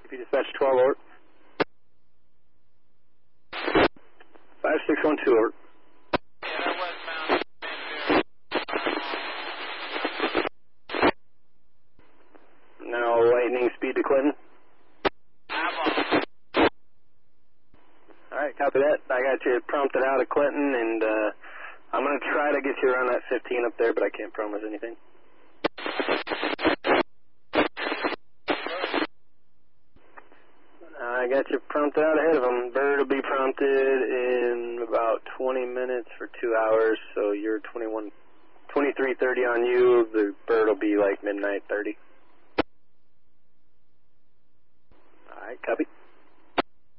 Copy, dispatch 12, over. 5612, over. Yeah, westbound. Now lightning speed to Clinton. Alright, copy that. I got you prompted out of Clinton, and I'm going to try to get you around that 15 up there, but I can't promise anything. I got you prompted out ahead of him. Bird will be prompted in about 20 minutes for 2 hours, so you're 23:30 on you. The bird will be like midnight 30. Alright, copy.